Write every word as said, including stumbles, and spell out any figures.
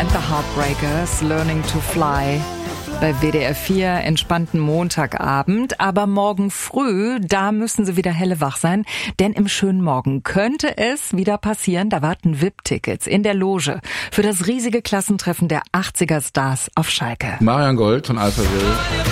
and the Heartbreakers, Learning to Fly. Bei W D R vier entspannten Montagabend, aber morgen früh, da müssen Sie wieder hellewach sein, denn im schönen Morgen könnte es wieder passieren, da warten V I P-Tickets in der Loge für das riesige Klassentreffen der achtziger Stars auf Schalke. Marian Gold von Alphaville.